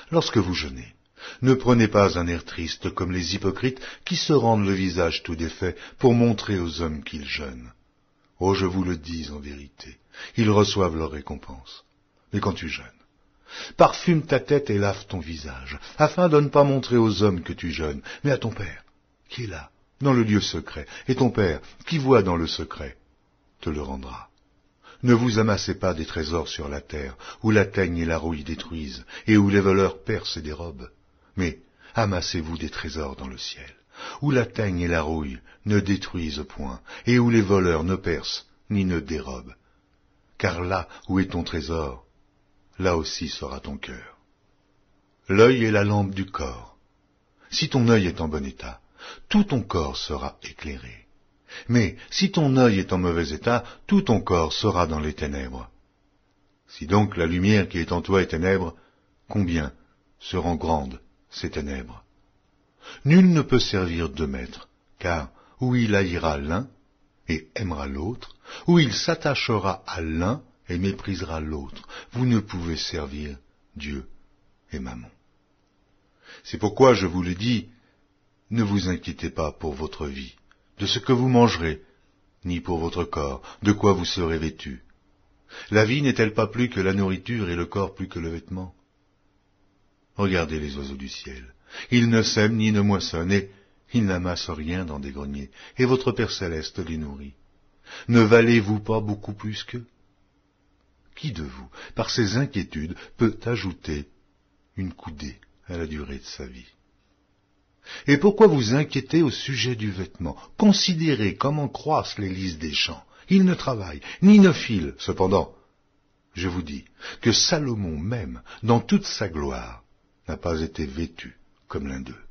Lorsque vous jeûnez, ne prenez pas un air triste comme les hypocrites qui se rendent le visage tout défait pour montrer aux hommes qu'ils jeûnent. Oh, je vous le dis en vérité, ils reçoivent leur récompense. Mais quand tu jeûnes, parfume ta tête et lave ton visage, afin de ne pas montrer aux hommes que tu jeûnes, mais à ton Père, qui est là, dans le lieu secret, et ton Père, qui voit dans le secret, te le rendra. Ne vous amassez pas des trésors sur la terre, où la teigne et la rouille détruisent, et où les voleurs percent et dérobent. Mais amassez-vous des trésors dans le ciel, où la teigne et la rouille ne détruisent point, et où les voleurs ne percent ni ne dérobent. Car là où est ton trésor, là aussi sera ton cœur. L'œil est la lampe du corps. Si ton œil est en bon état, tout ton corps sera éclairé. Mais si ton œil est en mauvais état, tout ton corps sera dans les ténèbres. Si donc la lumière qui est en toi est ténèbre, combien seront grandes ces ténèbres? Nul ne peut servir deux maîtres, car ou il haïra l'un et aimera l'autre, ou il s'attachera à l'un et méprisera l'autre. Vous ne pouvez servir Dieu et Mammon. C'est pourquoi je vous le dis, ne vous inquiétez pas pour votre vie, de ce que vous mangerez, ni pour votre corps, de quoi vous serez vêtus. La vie n'est-elle pas plus que la nourriture et le corps plus que le vêtement? Regardez les oiseaux du ciel. Ils ne sèment ni ne moissonnent, et ils n'amassent rien dans des greniers, et votre Père céleste les nourrit. Ne valez-vous pas beaucoup plus qu'eux? Qui de vous, par ses inquiétudes, peut ajouter une coudée à la durée de sa vie? Et pourquoi vous inquiétez au sujet du vêtement? Considérez comment croissent les lys des champs. Ils ne travaillent, ni ne filent. Cependant, je vous dis que Salomon même, dans toute sa gloire, n'a pas été vêtu comme l'un d'eux.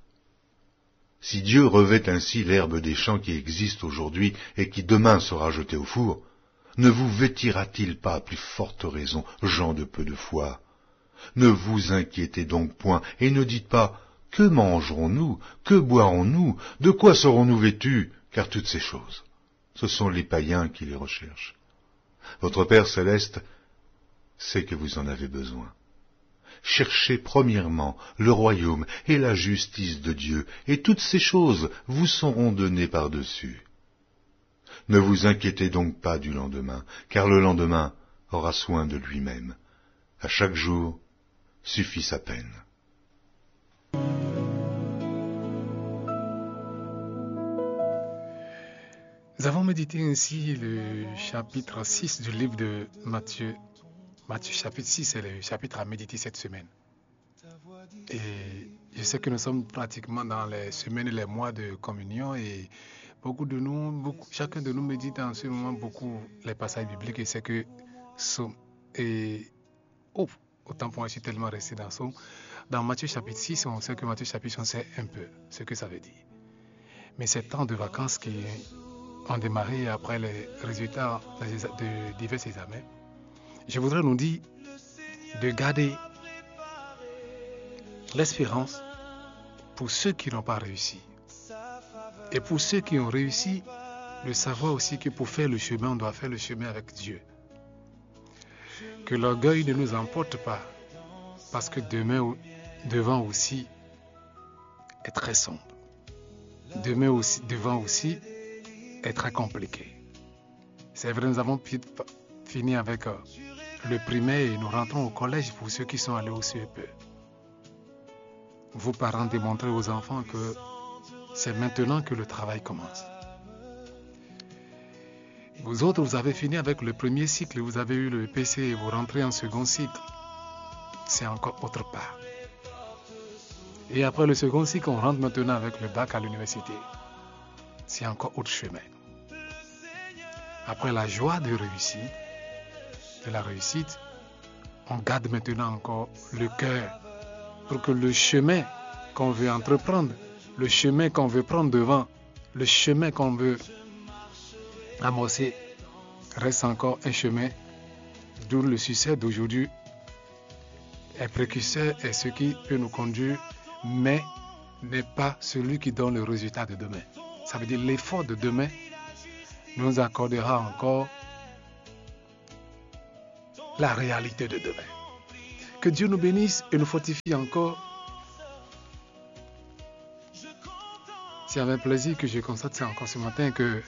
Si Dieu revêt ainsi l'herbe des champs qui existe aujourd'hui et qui demain sera jetée au four, ne vous vêtira-t-il pas à plus forte raison, gens de peu de foi? Ne vous inquiétez donc point, et ne dites pas, que mangerons-nous, que boirons-nous, de quoi serons-nous vêtus, car toutes ces choses, ce sont les païens qui les recherchent. Votre Père céleste sait que vous en avez besoin. Cherchez premièrement le royaume et la justice de Dieu, et toutes ces choses vous seront données par-dessus. Ne vous inquiétez donc pas du lendemain, car le lendemain aura soin de lui-même. À chaque jour suffit sa peine. Nous avons médité ainsi le chapitre 6 du livre de Matthieu. Matthieu chapitre 6 c'est le chapitre à méditer cette semaine. Et je sais que nous sommes pratiquement dans les semaines et les mois de communion et chacun de nous médite en ce moment beaucoup les passages bibliques et c'est que autant pour moi je suis tellement resté dans ça. Dans Matthieu chapitre 6, on sait que Matthieu chapitre 6, on sait un peu ce que ça veut dire. Mais ces temps de vacances qui ont démarré après les résultats de divers examens, je voudrais nous dire de garder l'espérance pour ceux qui n'ont pas réussi. Et pour ceux qui ont réussi, de savoir aussi que pour faire le chemin, on doit faire le chemin avec Dieu. Que l'orgueil ne nous emporte pas, parce que devant aussi est très sombre. Devant aussi est très compliqué. C'est vrai, nous avons fini avec le primaire et nous rentrons au collège pour ceux qui sont allés au CEP. Vos parents démontrez aux enfants que c'est maintenant que le travail commence. Vous autres, vous avez fini avec le premier cycle, vous avez eu le PC et vous rentrez en second cycle. C'est encore autre part. Et après le second cycle, on rentre maintenant avec le bac à l'université. C'est encore autre chemin. Après la joie de la réussite, on garde maintenant encore le cœur pour que le chemin qu'on veut entreprendre, le chemin qu'on veut prendre devant, le chemin qu'on veut amorcer reste encore un chemin d'où le succès d'aujourd'hui est précurseur et ce qui peut nous conduire, mais n'est pas celui qui donne le résultat de demain. Ça veut dire l'effort de demain nous accordera encore la réalité de demain. Que Dieu nous bénisse et nous fortifie encore. C'est avec plaisir que je constate encore ce matin que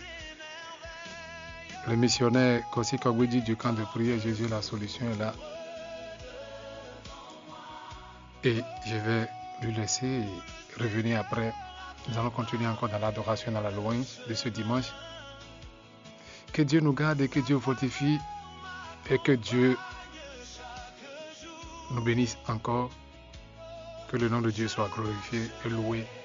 le missionnaire Kossi Kogwidi du camp de prière Jésus la solution est là. Et je vais lui laisser revenir après. Nous allons continuer encore dans l'adoration, dans la louange de ce dimanche. Que Dieu nous garde et que Dieu fortifie et que Dieu nous bénisse encore. Que le nom de Dieu soit glorifié et loué.